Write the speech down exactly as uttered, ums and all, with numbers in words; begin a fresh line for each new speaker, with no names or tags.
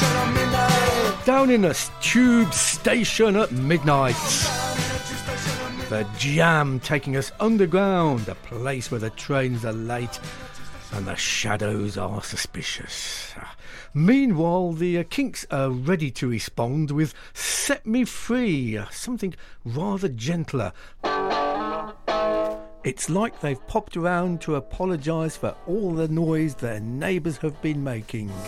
Down in a tube station at midnight. The jam taking us underground, a place where the trains are late and the shadows are suspicious. Meanwhile, the uh, Kinks are ready to respond with Set Me Free, uh, something rather gentler. It's like they've popped around to apologise for all the noise their neighbours have been making.